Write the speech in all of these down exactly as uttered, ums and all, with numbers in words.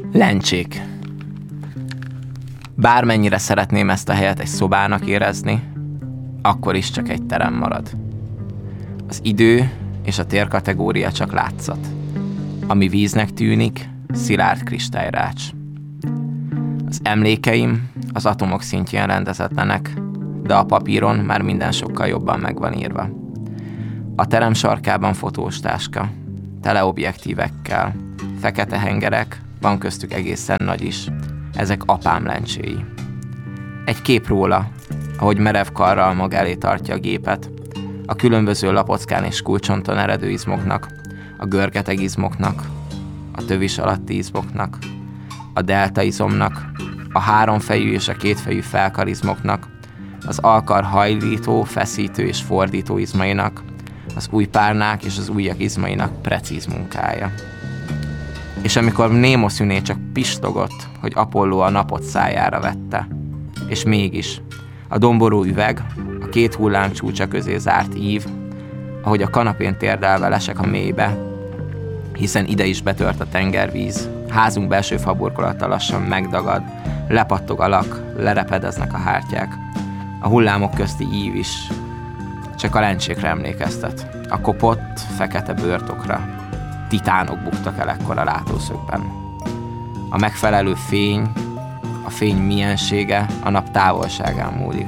Lencsék. Bármennyire szeretném ezt a helyet egy szobának érezni, akkor is csak egy terem marad. Az idő és a tér kategória csak látszat. Ami víznek tűnik, szilárd kristályrács. Az emlékeim az atomok szintjén rendezetlenek, de a papíron már minden sokkal jobban meg van írva. A terem sarkában fotós táska, tele objektívekkel, fekete hengerek, van köztük egészen nagy is. Ezek apám lencséi. Egy kép róla, ahogy merev karral maga elé tartja a gépet, a különböző lapockán és kulcsonton eredő izmoknak, a görgeteg izmoknak, a tövis alatti izmoknak, a delta izomnak, a háromfejű és a kétfejű felkarizmoknak, az alkar hajlító, feszítő és fordító izmainak, az ujjpárnák és az ujjak izmainak precíz munkája. És amikor Némoszüné csak pistogott, hogy Apolló a napot szájára vette, és mégis a domború üveg, a két hullám csúcsa közé zárt ív, ahogy a kanapén térdelve lesek a mélybe, hiszen ide is betört a tengervíz, házunk belső faburkolata lassan megdagad, lepattog a lak, lerepedeznek a hártyák. A hullámok közti ív is csak a lencsékre emlékeztet, a kopott, fekete bőrtokra. Titánok buktak el ekkor a látószögben. A megfelelő fény, a fény miensége a nap távolságán múlik.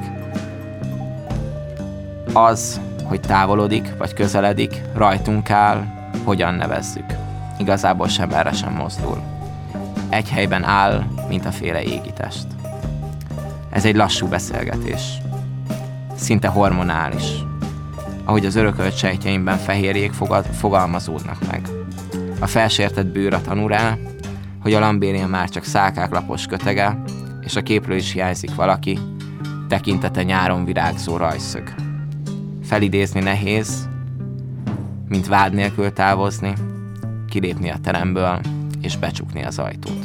Az, hogy távolodik vagy közeledik, rajtunk áll, hogyan nevezzük. Igazából sem erre sem mozdul. Egy helyben áll, mint a féle égitest. Ez egy lassú beszélgetés. Szinte hormonális. Ahogy az örökölt sejtjeimben fehérjék fogad, fogalmazódnak meg. A felsértett bőr a tanú rá, hogy a lambéria már csak szálkák lapos kötege, és a képről is hiányzik valaki, tekintete nyáron virágzó rajszög. Felidézni nehéz, mint vád nélkül távozni, kilépni a teremből és becsukni az ajtót.